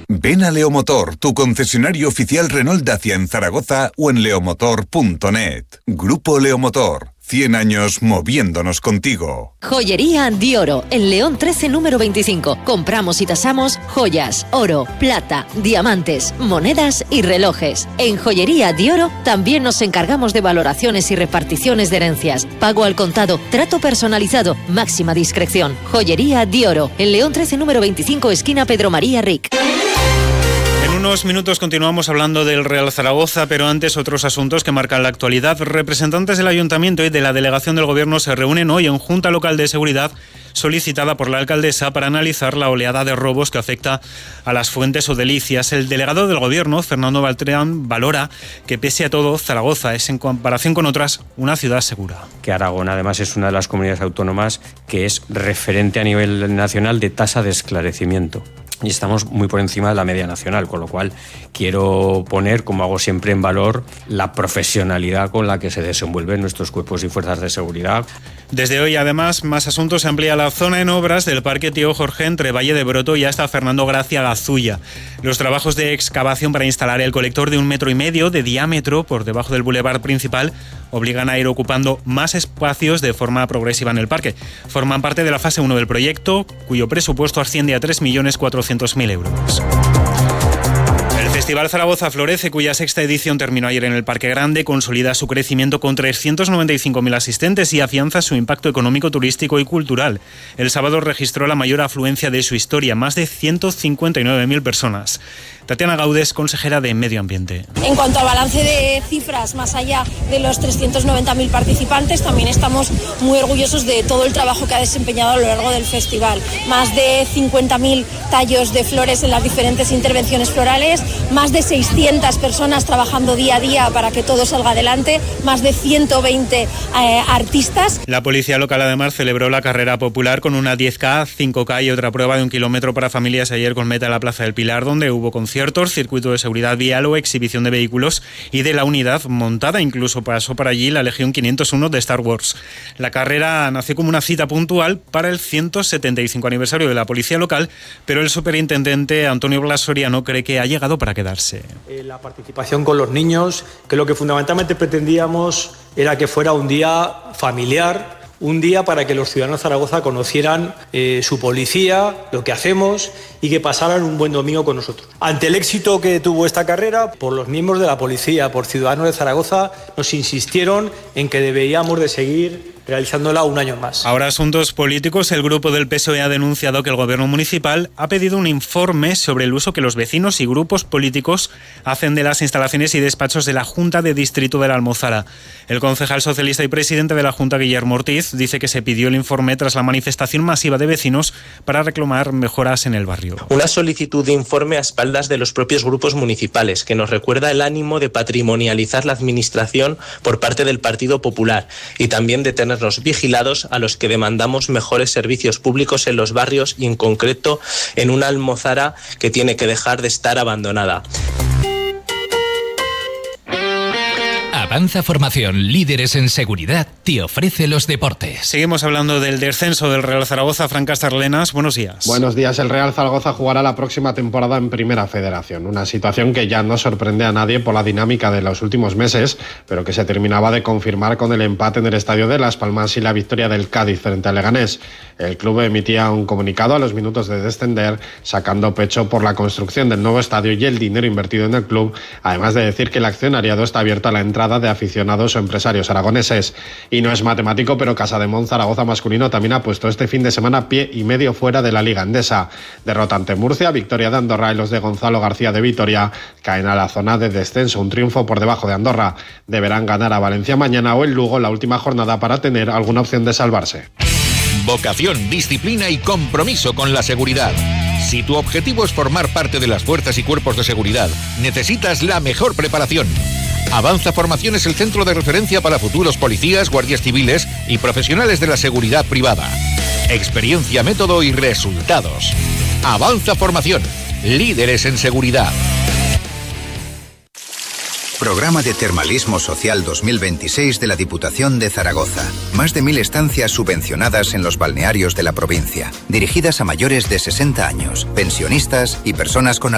Ven a Leomotor, tu concesionario oficial Renault Dacia en Zaragoza o en leomotor.net. Grupo Leomotor. 100 años moviéndonos contigo. Joyería Di Oro, en León 13, número 25. Compramos y tasamos joyas, oro, plata, diamantes, monedas y relojes. En Joyería Di Oro también nos encargamos de valoraciones y reparticiones de herencias. Pago al contado, trato personalizado, máxima discreción. Joyería Di Oro, en León 13, número 25, esquina Pedro María Ric. En unos minutos continuamos hablando del Real Zaragoza, pero antes otros asuntos que marcan la actualidad. Representantes del Ayuntamiento y de la Delegación del Gobierno se reúnen hoy en Junta Local de Seguridad solicitada por la alcaldesa para analizar la oleada de robos que afecta a las Fuentes o Delicias. El delegado del Gobierno, Fernando Beltrán, valora que pese a todo, Zaragoza es, en comparación con otras, una ciudad segura. Que Aragón además es una de las comunidades autónomas que es referente a nivel nacional de tasa de esclarecimiento. Y estamos muy por encima de la media nacional, con lo cual quiero poner, como hago siempre, en valor la profesionalidad con la que se desenvuelven nuestros cuerpos y fuerzas de seguridad. Desde hoy, además, más asuntos. Se amplía la zona en obras del Parque Tío Jorge entre Valle de Broto y hasta Fernando Gracia Gazulla. Los trabajos de excavación para instalar el colector de 1,5 metros de diámetro por debajo del bulevar principal obligan a ir ocupando más espacios de forma progresiva en el parque. Forman parte de la fase 1 del proyecto, cuyo presupuesto asciende a 3.400.000 euros. El Festival Zaragoza Florece, cuya sexta edición terminó ayer en el Parque Grande, consolida su crecimiento con 395.000 asistentes y afianza su impacto económico, turístico y cultural. El sábado registró la mayor afluencia de su historia, más de 159.000 personas. Tatiana Gaudes, consejera de Medio Ambiente. En cuanto al balance de cifras, más allá de los 390.000 participantes, también estamos muy orgullosos de todo el trabajo que ha desempeñado a lo largo del festival. Más de 50.000 tallos de flores en las diferentes intervenciones florales, más de 600 personas trabajando día a día para que todo salga adelante, más de 120 artistas. La policía local además celebró la carrera popular con una 10K, 5K y otra prueba de 1 kilómetro para familias ayer con meta en la Plaza del Pilar, donde hubo conciertos, circuito de seguridad vial o exhibición de vehículos y de la unidad montada. Incluso pasó por allí la Legión 501 de Star Wars. La carrera nació como una cita puntual para el 175 aniversario de la policía local, pero el superintendente Antonio Blas Soriano cree que ha llegado para quedarse. La participación con los niños, que lo que fundamentalmente pretendíamos era que fuera un día familiar, un día para que los ciudadanos de Zaragoza conocieran su policía, lo que hacemos y que pasaran un buen domingo con nosotros. Ante el éxito que tuvo esta carrera, por los miembros de la policía, por ciudadanos de Zaragoza, nos insistieron en que deberíamos de seguir realizándola un año más. Ahora asuntos políticos. El grupo del PSOE ha denunciado que el gobierno municipal ha pedido un informe sobre el uso que los vecinos y grupos políticos hacen de las instalaciones y despachos de la Junta de Distrito de la Almozara. El concejal socialista y presidente de la Junta, Guillermo Ortiz, dice que se pidió el informe tras la manifestación masiva de vecinos para reclamar mejoras en el barrio. Una solicitud de informe a espaldas de los propios grupos municipales, que nos recuerda el ánimo de patrimonializar la administración por parte del Partido Popular y también de tenernos vigilados a los que demandamos mejores servicios públicos en los barrios y en concreto en una Almozara que tiene que dejar de estar abandonada. Avanza Formación, líderes en seguridad, te ofrece los deportes. Seguimos hablando del descenso del Real Zaragoza. Fran Castarlenas, buenos días. Buenos días. El Real Zaragoza jugará la próxima temporada en Primera Federación. Una situación que ya no sorprende a nadie por la dinámica de los últimos meses, pero que se terminaba de confirmar con el empate en el Estadio de Las Palmas y la victoria del Cádiz frente al Leganés. El club emitía un comunicado a los minutos de descender, sacando pecho por la construcción del nuevo estadio y el dinero invertido en el club, además de decir que el accionariado está abierto a la entrada de aficionados o empresarios aragoneses. Y no es matemático, pero Casademont Zaragoza masculino también ha puesto este fin de semana pie y medio fuera de la Liga Endesa. Derrota ante Murcia, victoria de Andorra y los de Gonzalo García de Vitoria caen a la zona de descenso. Un triunfo por debajo de Andorra. Deberán ganar a Valencia mañana o el Lugo la última jornada para tener alguna opción de salvarse. Vocación, disciplina y compromiso con la seguridad. Si tu objetivo es formar parte de las fuerzas y cuerpos de seguridad, necesitas la mejor preparación. Avanza Formación es el centro de referencia para futuros policías, guardias civiles y profesionales de la seguridad privada. Experiencia, método y resultados. Avanza Formación, líderes en seguridad. Programa de Termalismo Social 2026 de la Diputación de Zaragoza. Más de 1.000 estancias subvencionadas en los balnearios de la provincia, dirigidas a mayores de 60 años, pensionistas y personas con